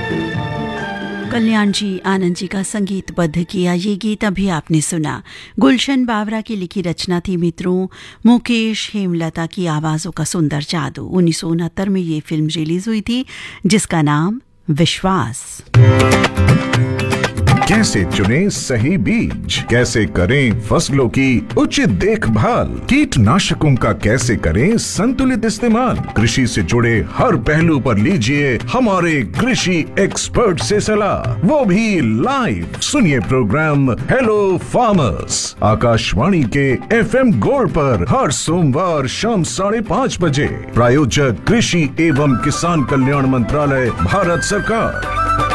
कल्याण जी आनंद जी का संगीतबद्ध किया ये गीत अभी आपने सुना। गुलशन बावरा की लिखी रचना थी मित्रों। मुकेश हेमलता की आवाजों का सुंदर जादू। 1969 में ये फिल्म रिलीज हुई थी जिसका नाम विश्वास। कैसे चुनें सही बीज, कैसे करें फसलों की उचित देखभाल, कीटनाशकों का कैसे करें संतुलित इस्तेमाल, कृषि से जुड़े हर पहलू पर लीजिए हमारे कृषि एक्सपर्ट से सलाह, वो भी लाइव। सुनिए प्रोग्राम हेलो फार्मर्स आकाशवाणी के FM गोल्ड पर हर सोमवार शाम 5:30 बजे। प्रायोजक कृषि एवं किसान कल्याण मंत्रालय, भारत सरकार।